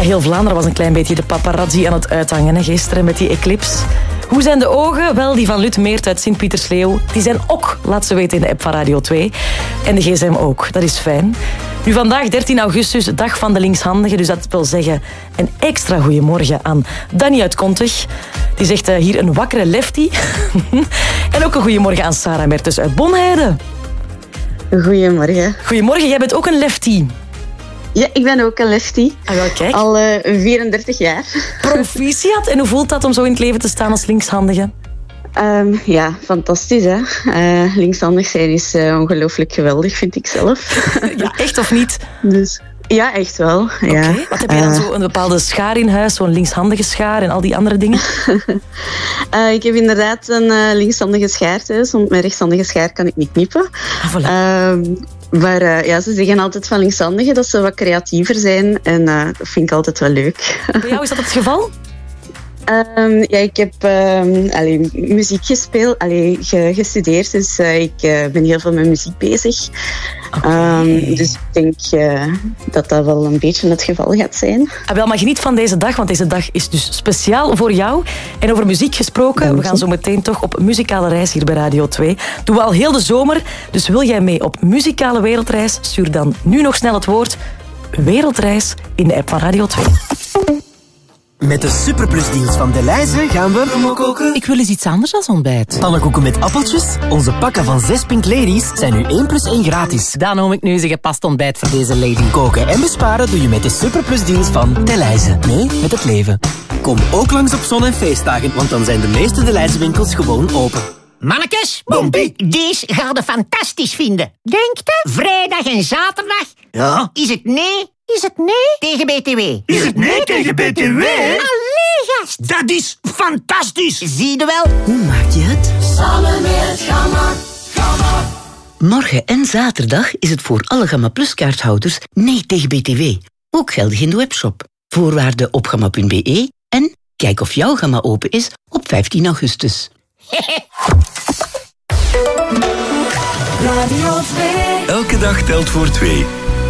Ja, heel Vlaanderen was een klein beetje de paparazzi aan het uithangen hè, gisteren met die eclipse. Hoe zijn de ogen? Wel, die van Lut Meert uit Sint-Pietersleeuw. Die zijn ook, laat ze weten in de app van Radio 2. En de gsm ook, dat is fijn. Nu vandaag 13 augustus, dag van de linkshandigen. Dus dat wil zeggen een extra goeiemorgen aan Danny uit Kontig. Die zegt hier een wakkere lefty. En ook een goeiemorgen aan Sarah Mertens uit Bonheide. Goedemorgen. Goedemorgen, jij bent ook een lefty. Ja, ik ben ook een lefty. Ah, wel, kijk. Al 34 jaar. Proficiat. En hoe voelt dat om zo in het leven te staan als linkshandige? Ja, fantastisch hè. Linkshandig zijn is ongelooflijk geweldig, vind ik zelf. Ja, echt of niet? Dus, ja, echt wel. Ja. Okay. Wat heb je dan zo een bepaalde schaar in huis? Zo'n linkshandige schaar en al die andere dingen? Ik heb inderdaad een linkshandige schaar thuis, want met rechtshandige schaar kan ik niet knippen. Ah, voilà. Maar ja, ze zeggen altijd van linkshandigen dat ze wat creatiever zijn. En dat vind ik altijd wel leuk. Bij jou is dat het geval? Ja, ik heb muziek gespeeld, gestudeerd. Dus ik ben heel veel met muziek bezig. Okay. Dus ik denk dat dat wel een beetje het geval gaat zijn. Wel, maar geniet van deze dag, want deze dag is dus speciaal voor jou. En over muziek gesproken, we gaan zo meteen toch op muzikale reis hier bij Radio 2. Doen we al heel de zomer, dus wil jij mee op muzikale wereldreis? Stuur dan nu nog snel het woord wereldreis in de app van Radio 2. Met de Superplus-deals van Delhaize gaan we koken. Ik wil eens iets anders als ontbijt. Pannenkoeken met appeltjes. Onze pakken van 6 Pink Ladies zijn nu 1 plus 1 gratis. Dan noem ik nu eens een gepast ontbijt voor deze lady. Koken en besparen doe je met de Superplus-deals van Delhaize. Mee met het leven. Kom ook langs op zon- en feestdagen, want dan zijn de meeste Delhaize-winkels gewoon open. Mannekes, Bompie. deze gaan we fantastisch vinden. Denkt u? Vrijdag en zaterdag? Ja? Is het nee? Is het nee tegen BTW? Is het nee tegen BTW? Allee, gast. Dat is fantastisch! Zie je wel? Hoe maak je het? Samen met Gamma, Gamma. Morgen en zaterdag is het voor alle Gamma Plus kaarthouders nee tegen BTW. Ook geldig in de webshop. Voorwaarden op gamma.be en kijk of jouw Gamma open is op 15 augustus. Radio 2. Elke dag telt voor 2.